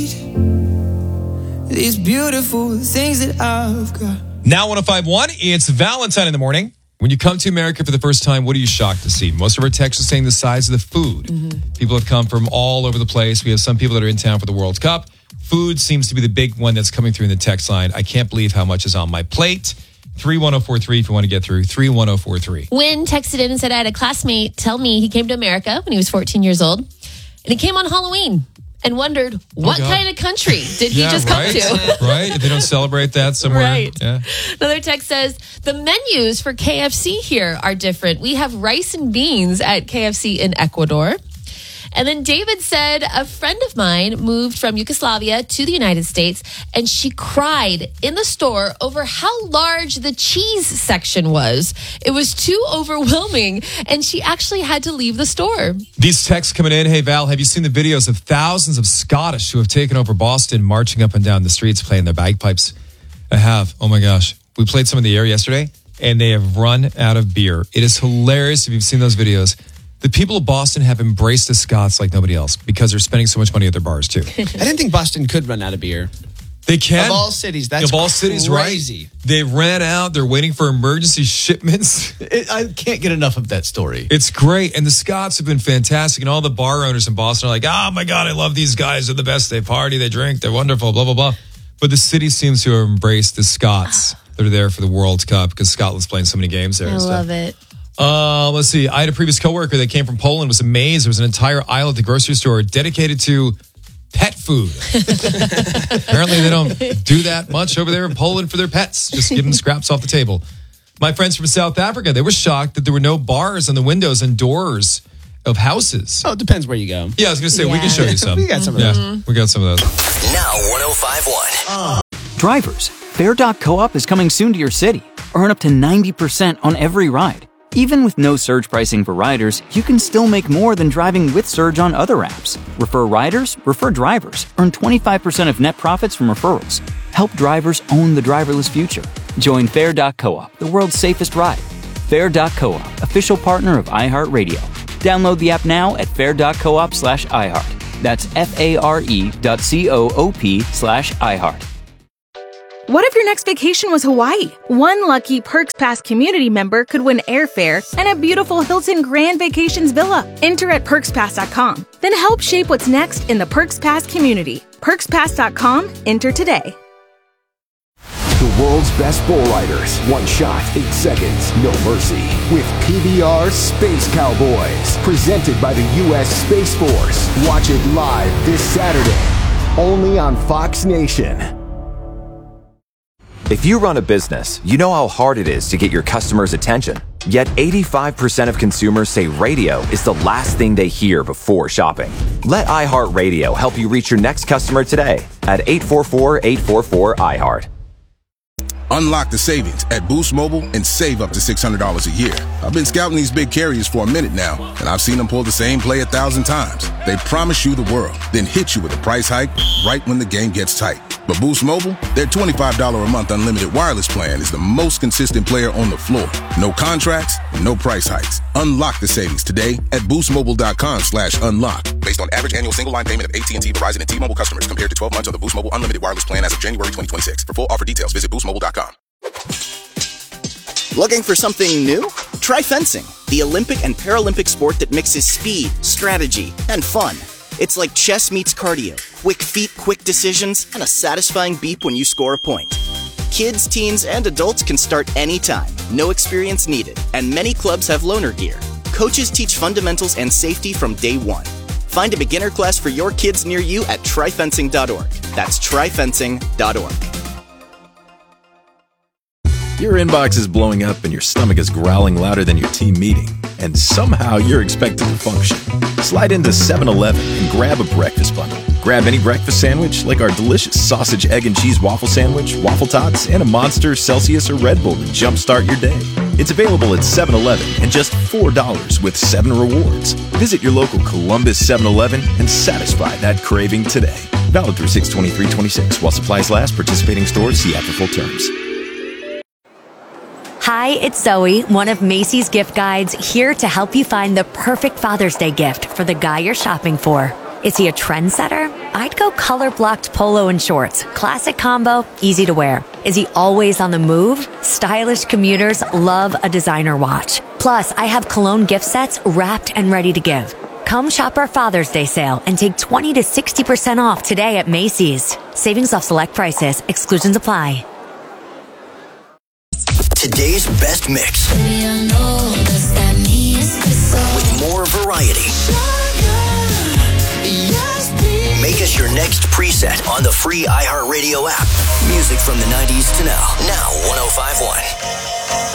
These beautiful things that I've got. Now 105.1, it's Valentine in the morning. When you come to America for the first time, what are you shocked to see? Most of our texts are saying the size of the food. Mm-hmm. People have come from all over the place. We have some people that are in town for the World Cup. Food seems to be the big one that's coming through in the text line. I can't believe how much is on my plate. 31043 if you want to get through. 31043. Wynn texted in and said, I had a classmate tell me he came to America when he was 14 years old. And he came on Halloween and wondered, what kind of country did he just come to? Right? If they don't celebrate that somewhere. Right. Yeah. Another text says, the menus for KFC here are different. We have rice and beans at KFC in Ecuador. And then David said, a friend of mine moved from Yugoslavia to the United States, and she cried in the store over how large the cheese section was. It was too overwhelming, and she actually had to leave the store. These texts coming in, hey, Val, have you seen the videos of thousands of Scottish who have taken over Boston, marching up and down the streets, playing their bagpipes? I have. Oh, my gosh. We played some in the air yesterday, and they have run out of beer. It is hilarious if you've seen those videos. The people of Boston have embraced the Scots like nobody else because they're spending so much money at their bars, too. I didn't think Boston could run out of beer. They can. Of all cities, that's of all cities, crazy. Right? They ran out. They're waiting for emergency shipments. I can't get enough of that story. It's great. And the Scots have been fantastic. And all the bar owners in Boston are like, oh, my God, I love these guys. They're the best. They party, they drink, they're wonderful, blah, blah, blah. But the city seems to have embraced the Scots that are there for the World Cup because Scotland's playing so many games there. I love it. Let's see. I had a previous coworker that came from Poland, was amazed. There was an entire aisle at the grocery store dedicated to pet food. Apparently, they don't do that much over there in Poland for their pets. Just give them scraps off the table. My friends from South Africa, they were shocked that there were no bars on the windows and doors of houses. Oh, it depends where you go. Yeah, I was going to say, we can show you some. We got some of those. Yeah, we got some of those. Now 105.1. Drivers, Fare.coop is coming soon to your city. Earn up to 90% on every ride. Even with no surge pricing for riders, you can still make more than driving with Surge on other apps. Refer riders, refer drivers. Earn 25% of net profits from referrals. Help drivers own the driverless future. Join Fare.coop, the world's safest ride. Fare.coop, official partner of iHeartRadio. Download the app now at fare.coop/iHeart. That's FARE.coop/iHeart. What if your next vacation was Hawaii? One lucky Perks Pass community member could win airfare and a beautiful Hilton Grand Vacations villa. Enter at PerksPass.com. Then help shape what's next in the Perks Pass community. PerksPass.com. Enter today. The world's best bull riders. One shot, 8 seconds, no mercy. With PBR Space Cowboys. Presented by the U.S. Space Force. Watch it live this Saturday. Only on Fox Nation. If you run a business, you know how hard it is to get your customers' attention. Yet 85% of consumers say radio is the last thing they hear before shopping. Let iHeartRadio help you reach your next customer today at 844-844-iHeart. Unlock the savings at Boost Mobile and save up to $600 a year. I've been scouting these big carriers for a minute now, and I've seen them pull the same play 1,000 times. They promise you the world, then hit you with a price hike right when the game gets tight. But Boost Mobile, their $25 a month unlimited wireless plan is the most consistent player on the floor. No contracts, no price hikes. Unlock the savings today at boostmobile.com/unlock. Based on average annual single line payment of AT&T, Verizon, and T-Mobile customers compared to 12 months on the Boost Mobile unlimited wireless plan as of January 2026. For full offer details, visit boostmobile.com. Looking for something new? Try fencing, the Olympic and Paralympic sport that mixes speed, strategy, and fun. It's like chess meets cardio. Quick feet, quick decisions, and a satisfying beep when you score a point. Kids, teens, and adults can start anytime. No experience needed. And many clubs have loaner gear. Coaches teach fundamentals and safety from day one. Find a beginner class for your kids near you at tryfencing.org. That's tryfencing.org. Your inbox is blowing up and your stomach is growling louder than your team meeting. And somehow you're expected to function. Slide into 7-Eleven and grab a breakfast bundle. Grab any breakfast sandwich like our delicious sausage, egg, and cheese waffle sandwich, waffle tots, and a Monster, Celsius, or Red Bull to jumpstart your day. It's available at 7-Eleven and just $4 with 7 rewards. Visit your local Columbus 7-Eleven and satisfy that craving today. Valid through 6/23/26 while supplies last. Participating stores see after full terms. Hi, it's Zoe, one of Macy's gift guides, here to help you find the perfect Father's Day gift for the guy you're shopping for. Is he a trendsetter I'd go color-blocked polo and shorts. Classic combo, easy to wear. Is he always on the move? Stylish commuters love a designer watch. Plus, I have cologne gift sets wrapped and ready to give. Come shop our Father's Day sale and take 20 to 60% off today at Macy's. Savings off select prices. Exclusions apply. Today's best mix. With more variety. Make us your next preset on the free iHeartRadio app. Music from the 90s to now. Now 105.1.